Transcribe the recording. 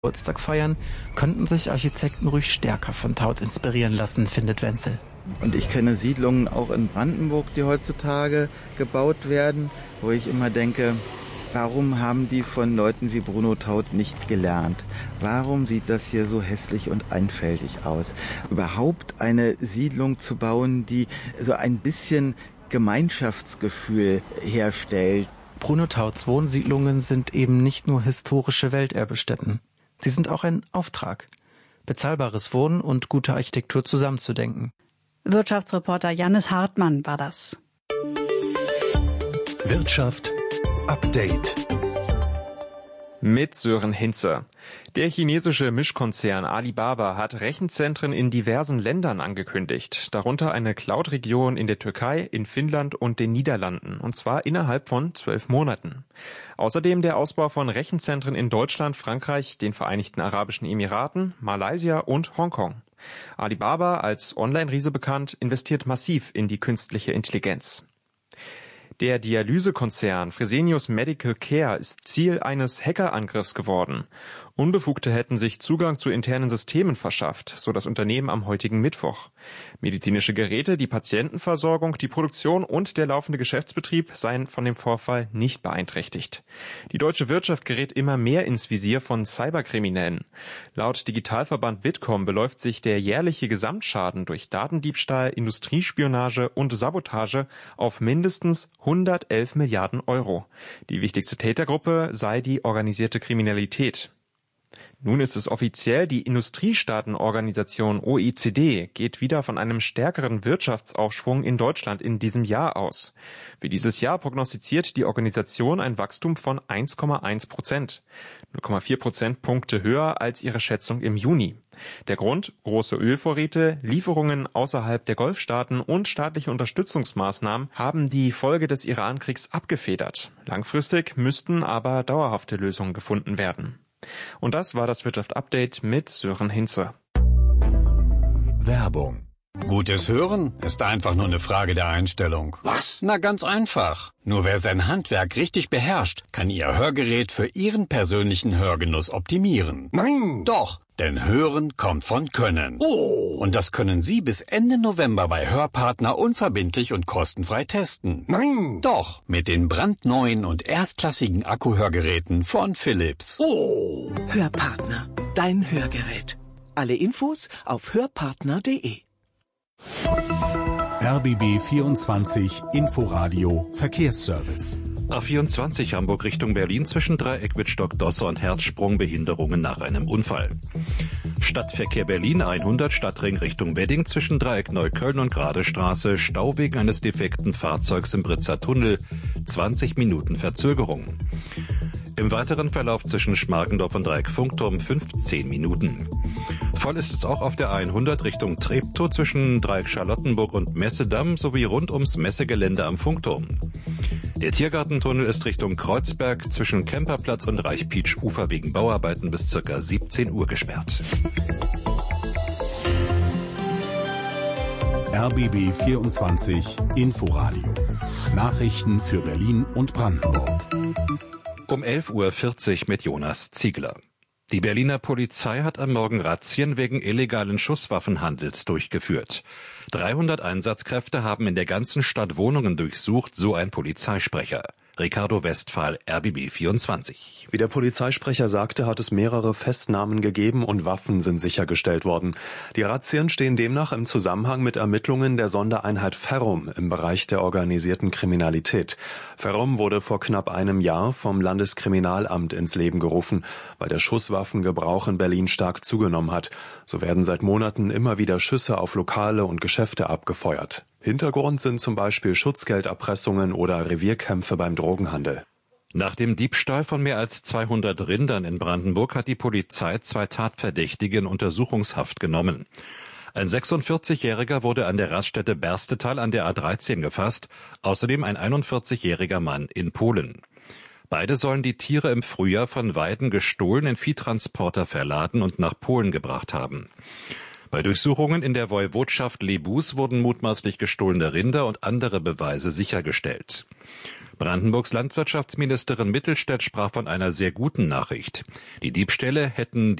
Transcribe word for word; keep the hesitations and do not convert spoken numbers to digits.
Geburtstag feiern, könnten sich Architekten ruhig stärker von Taut inspirieren lassen, findet Wenzel. Und ich kenne Siedlungen auch in Brandenburg, die heutzutage gebaut werden, wo ich immer denke, warum haben die von Leuten wie Bruno Taut nicht gelernt? Warum sieht das hier so hässlich und einfältig aus? Überhaupt eine Siedlung zu bauen, die so ein bisschen Gemeinschaftsgefühl herstellt. Bruno Tauts Wohnsiedlungen sind eben nicht nur historische Welterbestätten. Sie sind auch ein Auftrag, bezahlbares Wohnen und gute Architektur zusammenzudenken. Wirtschaftsreporter Jannis Hartmann war das. Wirtschaft Update mit Sören Hinze. Der chinesische Mischkonzern Alibaba hat Rechenzentren in diversen Ländern angekündigt, darunter eine Cloud-Region in der Türkei, in Finnland und den Niederlanden, und zwar innerhalb von zwölf Monaten. Außerdem der Ausbau von Rechenzentren in Deutschland, Frankreich, den Vereinigten Arabischen Emiraten, Malaysia und Hongkong. Alibaba, als Online-Riese bekannt, investiert massiv in die künstliche Intelligenz. Der Dialysekonzern Fresenius Medical Care ist Ziel eines Hackerangriffs geworden. Unbefugte hätten sich Zugang zu internen Systemen verschafft, so das Unternehmen am heutigen Mittwoch. Medizinische Geräte, die Patientenversorgung, die Produktion und der laufende Geschäftsbetrieb seien von dem Vorfall nicht beeinträchtigt. Die deutsche Wirtschaft gerät immer mehr ins Visier von Cyberkriminellen. Laut Digitalverband Bitkom beläuft sich der jährliche Gesamtschaden durch Datendiebstahl, Industriespionage und Sabotage auf mindestens hundertelf Milliarden Euro. Die wichtigste Tätergruppe sei die organisierte Kriminalität. Nun ist es offiziell, die Industriestaatenorganisation O E C D geht wieder von einem stärkeren Wirtschaftsaufschwung in Deutschland in diesem Jahr aus. Für dieses Jahr prognostiziert die Organisation ein Wachstum von eins Komma eins Prozent, null Komma vier Prozentpunkte höher als ihre Schätzung im Juni. Der Grund: große Ölvorräte, Lieferungen außerhalb der Golfstaaten und staatliche Unterstützungsmaßnahmen haben die Folge des Irankriegs abgefedert. Langfristig müssten aber dauerhafte Lösungen gefunden werden. Und das war das Wirtschaft-Update mit Sören Hinze. Werbung. Gutes Hören ist einfach nur eine Frage der Einstellung. Was? Na, ganz einfach. Nur wer sein Handwerk richtig beherrscht, kann Ihr Hörgerät für Ihren persönlichen Hörgenuss optimieren. Nein! Doch, denn Hören kommt von Können. Oh! Und das können Sie bis Ende November bei Hörpartner unverbindlich und kostenfrei testen. Nein! Doch, mit den brandneuen und erstklassigen Akkuhörgeräten von Philips. Oh! Hörpartner, dein Hörgerät. Alle Infos auf hörpartner punkt de. R B B vierundzwanzig Inforadio Verkehrsservice. A vierundzwanzig Hamburg Richtung Berlin zwischen Dreieck Wittstock, Dosse und Herzsprung, Behinderungen nach einem Unfall. Stadtverkehr Berlin hundert Stadtring Richtung Wedding zwischen Dreieck Neukölln und Gradestraße, Stau wegen eines defekten Fahrzeugs im Britzer Tunnel, zwanzig Minuten Verzögerung. Im weiteren Verlauf zwischen Schmargendorf und Dreieck Funkturm fünfzehn Minuten. Voll ist es auch auf der hundert Richtung Treptow zwischen Dreieck Charlottenburg und Messedamm sowie rund ums Messegelände am Funkturm. Der Tiergartentunnel ist Richtung Kreuzberg zwischen Kemperplatz und Reichpietsch-Ufer wegen Bauarbeiten bis ca. siebzehn Uhr gesperrt. R B B vierundzwanzig Inforadio. Nachrichten für Berlin und Brandenburg. Um elf Uhr vierzig mit Jonas Ziegler. Die Berliner Polizei hat am Morgen Razzien wegen illegalen Schusswaffenhandels durchgeführt. dreihundert Einsatzkräfte haben in der ganzen Stadt Wohnungen durchsucht, so ein Polizeisprecher. Ricardo Westphal, R B B vierundzwanzig. Wie der Polizeisprecher sagte, hat es mehrere Festnahmen gegeben und Waffen sind sichergestellt worden. Die Razzien stehen demnach im Zusammenhang mit Ermittlungen der Sondereinheit Ferrum im Bereich der organisierten Kriminalität. Ferrum wurde vor knapp einem Jahr vom Landeskriminalamt ins Leben gerufen, weil der Schusswaffengebrauch in Berlin stark zugenommen hat. So werden seit Monaten immer wieder Schüsse auf Lokale und Geschäfte abgefeuert. Hintergrund sind zum Beispiel Schutzgelderpressungen oder Revierkämpfe beim Drogenhandel. Nach dem Diebstahl von mehr als zweihundert Rindern in Brandenburg hat die Polizei zwei Tatverdächtige in Untersuchungshaft genommen. Ein sechsundvierzigjähriger wurde an der Raststätte Berstetal an der A dreizehn gefasst, außerdem ein einundvierzigjähriger Mann in Polen. Beide sollen die Tiere im Frühjahr von Weiden gestohlen in Viehtransporter verladen und nach Polen gebracht haben. Bei Durchsuchungen in der Woiwodschaft Lebus wurden mutmaßlich gestohlene Rinder und andere Beweise sichergestellt. Brandenburgs Landwirtschaftsministerin Mittelstädt sprach von einer sehr guten Nachricht. Die Diebstähle hätten